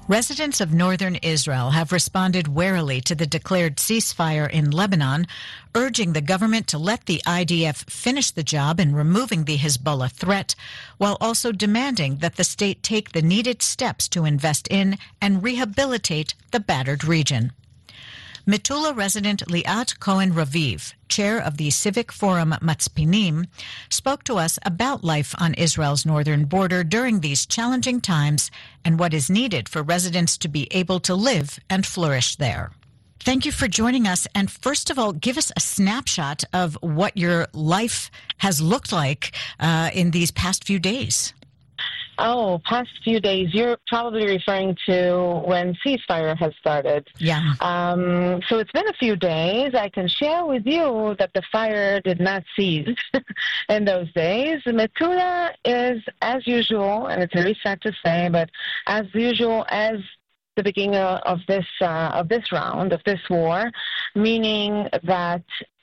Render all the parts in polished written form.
Residents of northern Israel have responded warily to the declared ceasefire in Lebanon, urging the government to let the IDF finish the job in removing the Hezbollah threat, while also demanding that the state take the needed steps to invest in and rehabilitate the battered region. Metula resident Liat Cohen-Raviv, chair of the Civic Forum Matzpinim, spoke to us about life on Israel's northern border during these challenging times and what is needed for residents to be able to live and flourish there. Thank you for joining us. And first of all, give us a snapshot of what your life has looked like in these past few days. Oh, past few days. You're probably referring to when ceasefire has started. Yeah. So it's been a few days. I can share with you that the fire did not cease in those days. Metula is, as usual, and it's very sad to say, but as usual as the beginning of this round, of this war, meaning that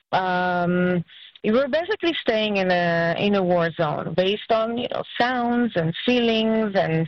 we're basically staying in a war zone based on sounds and feelings and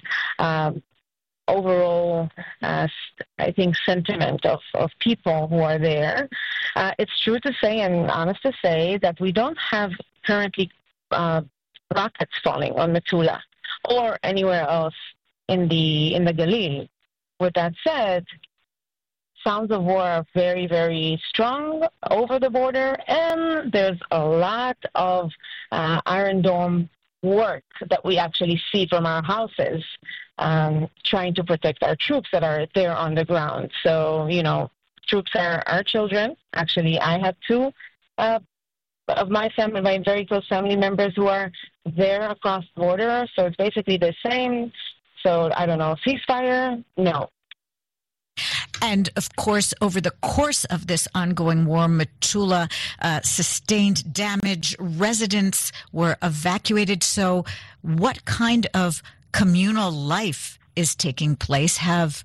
overall I think sentiment of people who are there. It's true to say and honest to say that we don't have currently rockets falling on Metula or anywhere else in the Galil. With that said, sounds of war are very, very strong over the border, and there's a lot of Iron Dome work that we actually see from our houses, trying to protect our troops that are there on the ground. So, troops are our children. Actually, I have two of my family, my very close family members who are there across the border, so it's basically the same. So, I don't know, ceasefire? No. And, of course, over the course of this ongoing war, Metula sustained damage. Residents were evacuated. So what kind of communal life is taking place?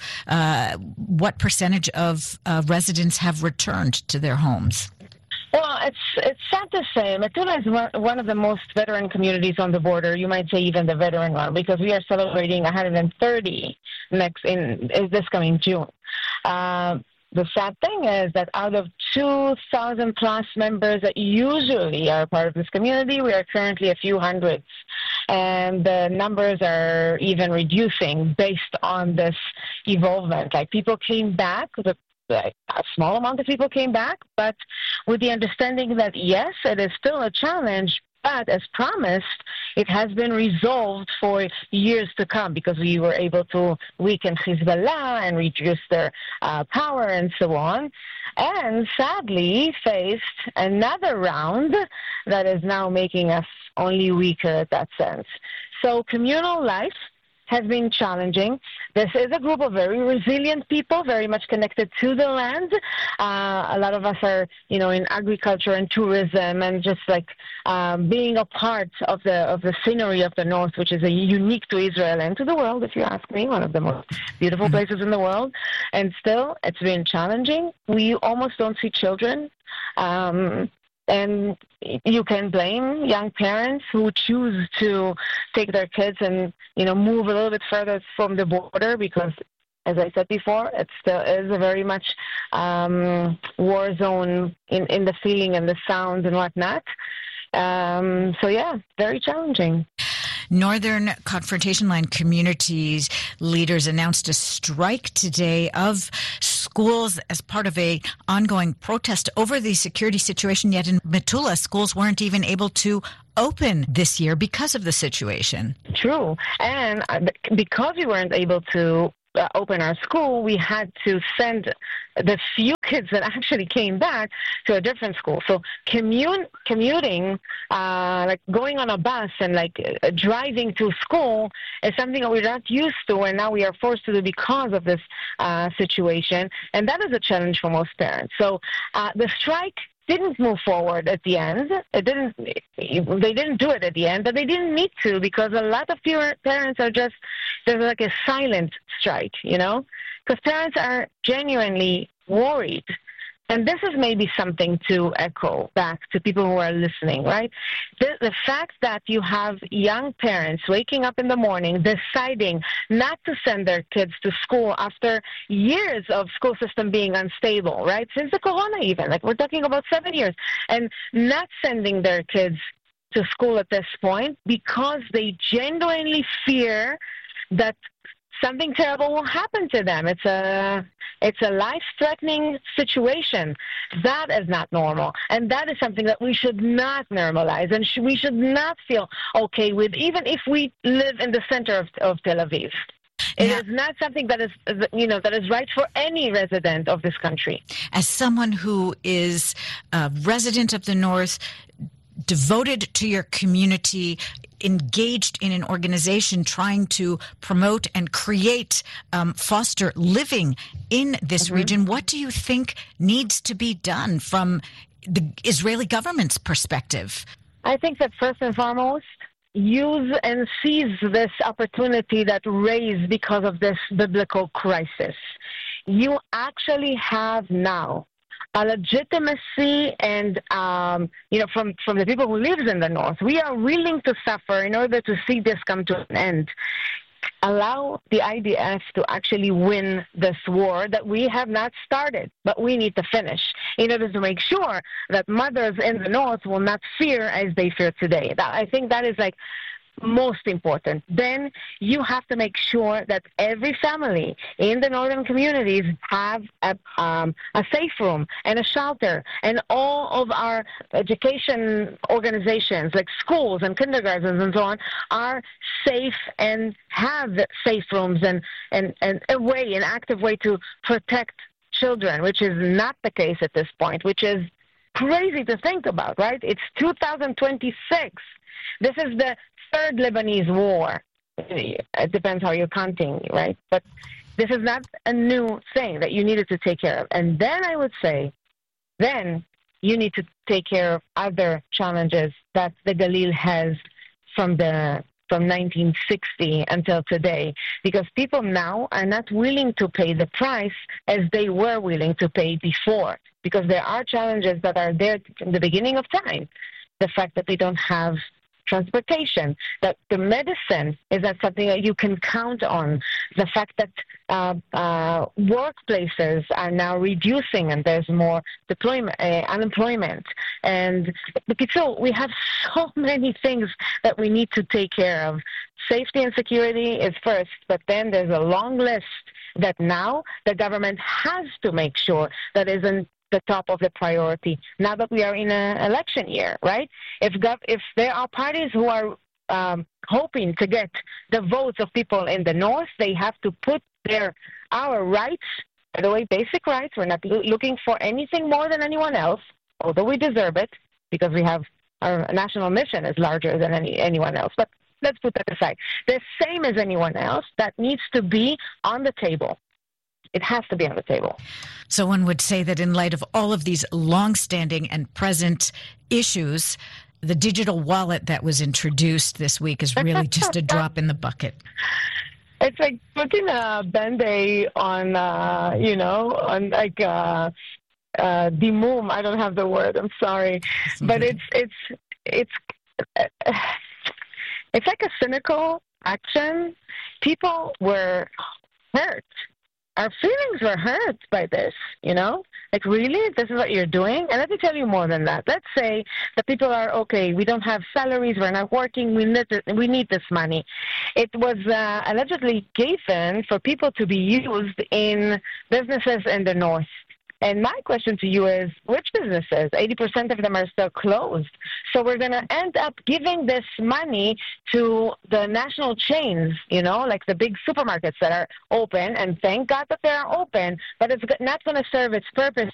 What percentage of residents have returned to their homes? Well, it's sad to say. Metula is one of the most veteran communities on the border. You might say even the veteran one, because we are celebrating 130 this coming June. The sad thing is that out of 2,000 plus members that usually are part of this community, we are currently a few hundreds. And the numbers are even reducing based on this evolvement. Like people came back, a small amount of people came back, but with the understanding that, yes, it is still a challenge, but as promised, it has been resolved for years to come because we were able to weaken Hezbollah and reduce their power and so on. And sadly, faced another round that is now making us only weaker at that sense. So communal life has been challenging. This is a group of very resilient people, very much connected to the land. A lot of us are, in agriculture and tourism, and just like being a part of the scenery of the North, which is unique to Israel and to the world, if you ask me, one of the most beautiful places in the world. And still, it's been challenging. We almost don't see children. And you can blame young parents who choose to take their kids and, move a little bit further from the border because, as I said before, it still is a very much war zone in the feeling and the sounds and whatnot. So, yeah, very challenging. Northern Confrontation Line Communities leaders announced a strike today of schools as part of a ongoing protest over the security situation. Yet in Metula, schools weren't even able to open this year because of the situation. True. And because we weren't able to open our school, we had to send the few kids that actually came back to a different school. So commuting, like going on a bus and driving to school is something that we're not used to, and now we are forced to do because of this situation. And that is a challenge for most parents. So the strike didn't move forward at the end. They didn't do it at the end, but they didn't need to because a lot of parents are just, there's like a silent strike, because parents are genuinely worried and this is maybe something to echo back to people who are listening, right? The fact that you have young parents waking up in the morning deciding not to send their kids to school after years of school system being unstable, right? Since the corona even, like we're talking about 7 years, and not sending their kids to school at this point because they genuinely fear that something terrible will happen to them. It's a life-threatening situation. That is not normal, and that is something that we should not normalize, and we should not feel okay with, even if we live in the center of Tel Aviv. It is not something that is, that is right for any resident of this country. As someone who is a resident of the North, devoted to your community, engaged in an organization trying to promote and create foster living in this region, what do you think needs to be done from the Israeli government's perspective? I think that first and foremost, use and seize this opportunity that raised because of this biblical crisis. You actually have now a legitimacy and, from the people who live in the North. We are willing to suffer in order to see this come to an end. Allow the IDF to actually win this war that we have not started, but we need to finish in order to make sure that mothers in the North will not fear as they fear today. I think that is most important. Then you have to make sure that every family in the northern communities have a safe room and a shelter, and all of our education organizations like schools and kindergartens and so on are safe and have safe rooms and an active way to protect children, which is not the case at this point, which is crazy to think about, right? It's 2026. This is the third Lebanese war. It depends how you're counting, right? But this is not a new thing that you needed to take care of. And then I would say, then you need to take care of other challenges that the Galil has from 1960 until today, because people now are not willing to pay the price as they were willing to pay before, because there are challenges that are there from the beginning of time. The fact that they don't have transportation, that the medicine is not something that you can count on, the fact that workplaces are now reducing and there's more unemployment. And so we have so many things that we need to take care of. Safety and security is first, but then there's a long list that now the government has to make sure that isn't the top of the priority now that we are in an election year, right? If there are parties who are hoping to get the votes of people in the North, they have to put our rights, by the way, basic rights. We're not looking for anything more than anyone else, although we deserve it because we have our national mission is larger than anyone else. But let's put that aside. The same as anyone else, that needs to be on the table. It has to be on the table. So one would say that in light of all of these long-standing and present issues, the digital wallet that was introduced this week is really just a drop in the bucket. It's like putting a Band-Aid on, on like dimum. I don't have the word. I'm sorry, but it's like a cynical action. People were hurt. Our feelings were hurt by this, Like, really? This is what you're doing? And let me tell you more than that. Let's say that people are, okay, we don't have salaries, we're not working, we need this money. It was allegedly given for people to be used in businesses in the North. And my question to you is, which businesses? 80% of them are still closed. So we're going to end up giving this money to the national chains, like the big supermarkets that are open. And thank God that they are open, but it's not going to serve its purpose